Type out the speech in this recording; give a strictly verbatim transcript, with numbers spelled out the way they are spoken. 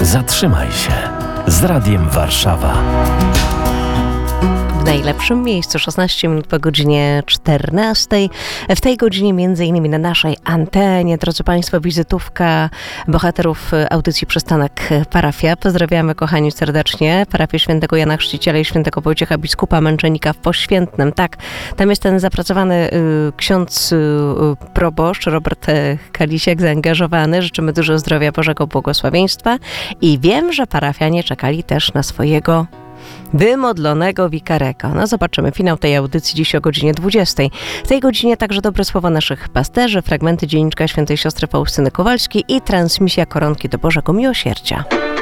Zatrzymaj się z Radiem Warszawa. W najlepszym miejscu, szesnaście minut po godzinie czternastej. W tej godzinie między innymi na naszej antenie, drodzy Państwo, wizytówka bohaterów audycji Przystanek Parafia. Pozdrawiamy kochani serdecznie. Parafię Świętego Jana Chrzciciela i Świętego Wojciecha Biskupa Męczennika w Poświętnem. Tak, tam jest ten zapracowany y, ksiądz y, proboszcz Robert Kalisiak, zaangażowany. Życzymy dużo zdrowia, Bożego błogosławieństwa i wiem, że parafianie czekali też na swojego wymodlonego wikarego. No zobaczymy. Finał tej audycji dziś o godzinie dwudziestej. W tej godzinie także dobre słowo naszych pasterzy, fragmenty dzienniczka świętej siostry Faustyny Kowalskiej i transmisja koronki do Bożego Miłosierdzia.